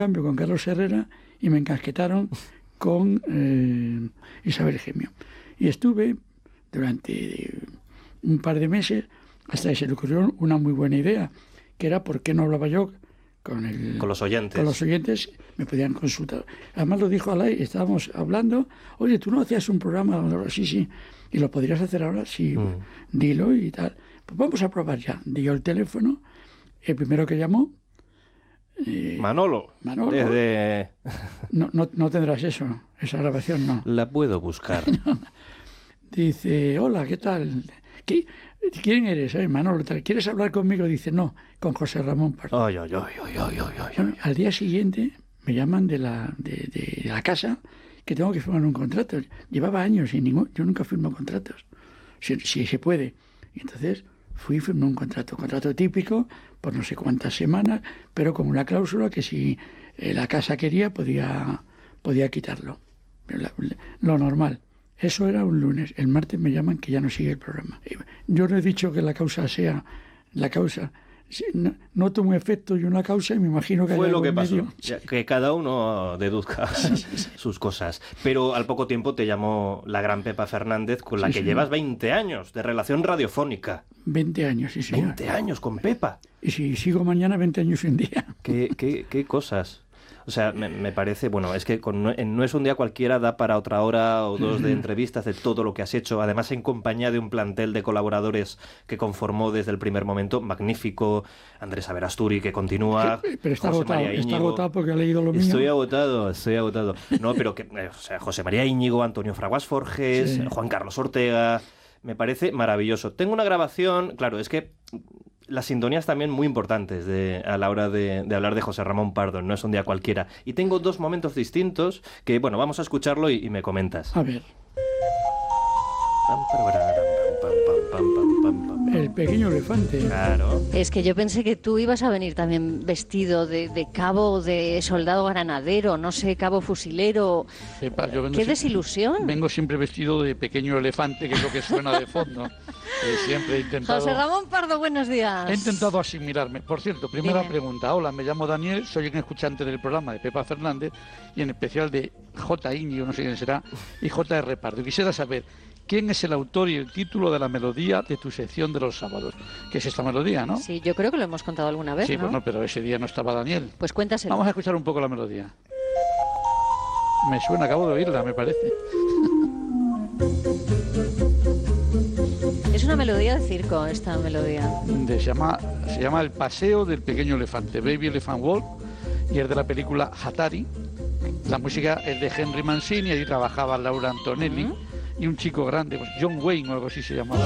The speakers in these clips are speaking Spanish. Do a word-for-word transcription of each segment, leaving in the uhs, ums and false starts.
cambio con Carlos Herrera y me encasquetaron con eh, Isabel Gemio. Y estuve durante un par de meses hasta que se le ocurrió una muy buena idea, que era por qué no hablaba yo con, el, con los oyentes. Con los oyentes me podían consultar. Además lo dijo Alay, estábamos hablando, oye, tú no hacías un programa, sí, sí, y lo podrías hacer ahora, sí, mm. dilo y tal. Pues vamos a probar ya. Dio el teléfono, el primero que llamó, Eh, Manolo. Manolo. Desde... No, no, no tendrás eso, esa grabación no. La puedo buscar. No. Dice, hola, ¿qué tal? ¿Qué, ¿Quién eres? Eh, Manolo, ¿quieres hablar conmigo? Dice, no, con José Ramón Pardo. Ay, ay, ay, ay, ay, ay, ay. Al día siguiente me llaman de la, de, de la casa que tengo que firmar un contrato. Llevaba años sin ningún, yo nunca firmo contratos, si, si se puede. Y entonces fui y firmé un contrato, un contrato típico, por no sé cuántas semanas, pero con una cláusula que si eh, la casa quería, podía, podía quitarlo. La, lo normal. Eso era un lunes. El martes me llaman que ya no sigue el programa. Yo no he dicho que la causa sea la causa. No, no tuvo un efecto y una causa y me imagino que... Fue lo que pasó, sí. que cada uno deduzca sí, sí, sí. sus cosas. Pero al poco tiempo te llamó la gran Pepa Fernández, con la sí, que sí. llevas veinte años de relación radiofónica. veinte años, sí, sí. veinte años con Pepa. Y si sigo mañana, veinte años un día. ¿Qué, qué, qué cosas? O sea, me, me parece, bueno, es que con, en No es un día cualquiera da para otra hora o dos de entrevistas de todo lo que has hecho, además en compañía de un plantel de colaboradores que conformó desde el primer momento, magnífico, Andrés Averasturi, que continúa, sí, pero está José agotado, María Íñigo. Está agotado porque ha leído lo mío. Estoy agotado, estoy agotado. No, pero que, o sea, José María Íñigo, Antonio Fraguas Forges, sí. Juan Carlos Ortega, me parece maravilloso. Tengo una grabación, claro, es que... las sintonías también muy importantes de, a la hora de, de hablar de José Ramón Pardo, No es un día cualquiera. Y tengo dos momentos distintos que, bueno, vamos a escucharlo y, y me comentas. A ver. El pequeño elefante. Claro. Es que yo pensé que tú ibas a venir también vestido de, de cabo, de soldado granadero, no sé, cabo fusilero. Epa, yo vengo ¡Qué si- desilusión! Vengo siempre vestido de pequeño elefante, que es lo que suena de fondo. Eh, siempre he intentado... José Ramón Pardo, buenos días. He intentado asimilarme. Por cierto, primera Dime. pregunta. Hola, me llamo Daniel, soy un escuchante del programa de Pepa Fernández y en especial de J. Íñigo, no sé quién será, y J. R. Pardo. Quisiera saber quién es el autor y el título de la melodía de tu sección de los sábados. ¿Qué es esta melodía, no? Sí, yo creo que lo hemos contado alguna vez, Sí, ¿no? pues no, pero ese día no estaba Daniel. Pues cuéntaselo. Vamos a escuchar un poco la melodía. Me suena, acabo de oírla, me parece. Es una melodía de circo, esta melodía. De- se, llama, se llama El paseo del pequeño elefante, Baby Elephant Walk, y es de la película Hatari. La música es de Henry Mancini, y allí trabajaba Laura Antonelli, Uh-huh. y un chico grande, pues John Wayne o algo así se llamaba.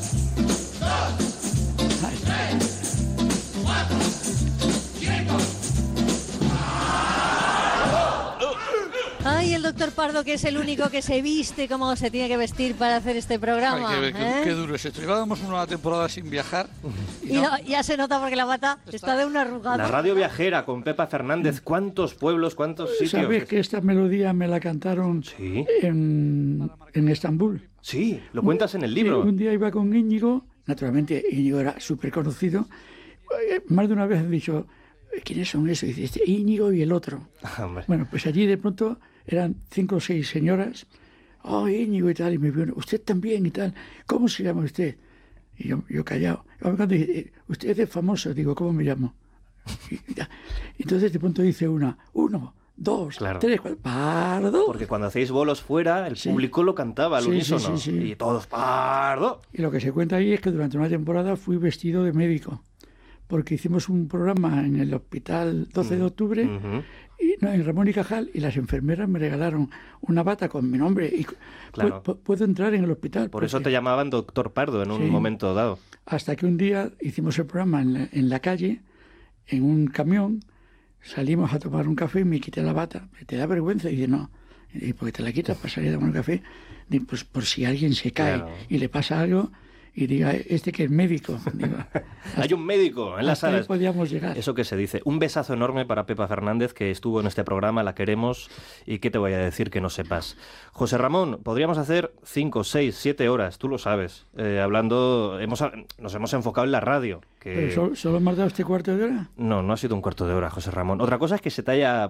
Ay, el doctor Pardo, que es el único que se viste como se tiene que vestir para hacer este programa. Ay, qué, qué- ¿eh? qué duro es esto. Llevábamos una temporada sin viajar. Y no- ya se nota porque la bata está de una arrugada. La radio viajera con Pepa Fernández, ¿cuántos pueblos, cuántos sitios? ¿Sabes que esta melodía me la cantaron Sí, en, en Estambul? sí, lo cuentas en el libro. Un día iba con Íñigo, naturalmente Íñigo era súper conocido. Eh, Más de una vez he dicho, ¿quiénes son esos? Y dice, este Íñigo y el otro. Hombre. Bueno, pues allí de pronto eran cinco o seis señoras. Oh, Íñigo y tal, y me vio, usted también y tal. ¿Cómo se llama usted? Y yo, yo callado. Y cuando dice, usted es famoso, digo, ¿cómo me llamo? Y ya. Entonces de pronto dice una, uno, dos, Claro. tres, cuatro, Pardo. Porque cuando hacéis bolos fuera, el Sí. público lo cantaba al Sí, sí, unísono. sí, sí. Y todos, Pardo. Y lo que se cuenta ahí es que durante una temporada fui vestido de médico, porque hicimos un programa en el hospital doce de octubre, Ujú. y, no, en Ramón y Cajal, y las enfermeras me regalaron una bata con mi nombre, y pu- Claro. pu- puedo entrar en el hospital. Por eso porque- te llamaban Doctor Pardo en un Sí. momento dado. Hasta que un día hicimos el programa en la, en la calle, en un camión, salimos a tomar un café y me quité la bata. ¿Te da vergüenza? Y dice, no. Y porque te la quitas para salir a tomar un café, y pues por si alguien se cae Claro. y le pasa algo. y diga, este que es médico. Digo, hay un médico en la hasta ahí sala. podíamos llegar. Eso que se dice. Un besazo enorme para Pepa Fernández, que estuvo en este programa, la queremos, y qué te voy a decir que no sepas. José Ramón, podríamos hacer cinco, seis, siete horas, tú lo sabes, eh, hablando, hemos, nos hemos enfocado en la radio. Que... ¿Pero solo, solo me has dado este cuarto de hora? No, no ha sido un cuarto de hora, José Ramón. Otra cosa es que se te haya